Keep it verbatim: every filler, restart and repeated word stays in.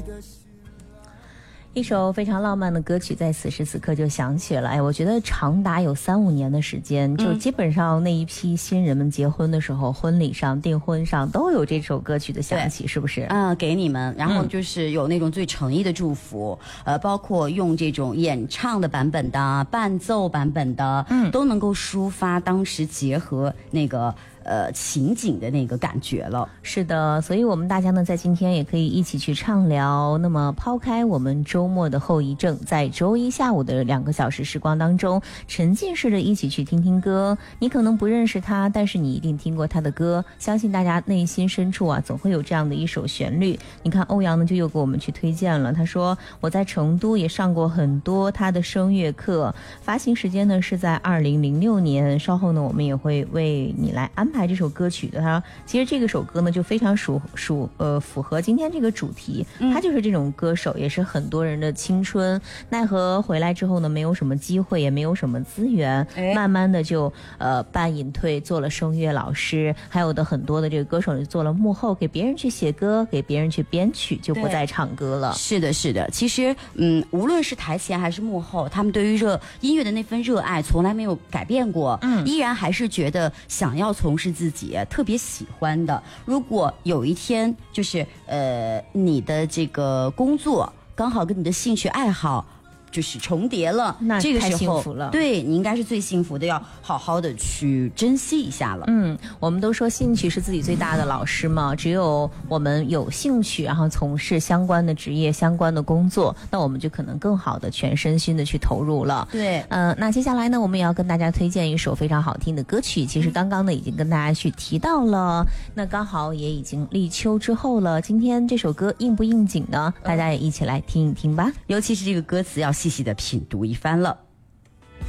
一首非常浪漫的歌曲在此时此刻就响起了。哎，我觉得长达有三五年的时间，就基本上那一批新人们结婚的时候，婚礼上订婚上都有这首歌曲的响起，是不是？ 啊、呃，给你们，然后就是有那种最诚意的祝福，嗯、呃，包括用这种演唱的版本的、伴奏版本的，嗯，都能够抒发当时结合那个。呃，情景的那个感觉了。 是的，所以我们大家呢，在今天也可以一起去畅聊。那么，抛开我们周末的后遗症，在周一下午的两个小时时光当中，沉浸式的一起去听听歌。你可能不认识他，但是你一定听过他的歌。相信大家内心深处啊，总会有这样的一首旋律。你看，欧阳呢就又给我们去推荐了。他说，我在成都也上过很多他的声乐课，发行时间呢是在二零零六年。稍后呢，我们也会为你来安排这首歌曲的。他其实这个首歌呢就非常属属呃符合今天这个主题，他就是这种歌手，也是很多人的青春。奈何回来之后呢，没有什么机会，也没有什么资源，慢慢的就呃半隐退，做了声乐老师，还有的很多的这个歌手就做了幕后，给别人去写歌，给别人去编曲，就不再唱歌了。 是的，是的。其实嗯，无论是台前还是幕后，他们对于热音乐的那份热爱从来没有改变过，嗯，依然还是觉得想要从事自己特别喜欢的。如果有一天就是呃你的这个工作刚好跟你的兴趣爱好就是重叠了， 那这个时候太幸福了。 对，你应该是最幸福的，要好好的去珍惜一下了。 嗯，我们都说兴趣是自己最大的老师嘛，只有我们有兴趣，然后从事相关的职业、相关的工作，那我们就可能更好的全身心的去投入了。 对， 嗯、呃，那接下来呢，我们也要跟大家推荐一首非常好听的歌曲。其实刚刚呢已经跟大家去提到了，那刚好也已经立秋之后了，今天这首歌应不应景呢？大家也一起来听一听吧。 尤其是这个歌词要细细的品读一番了。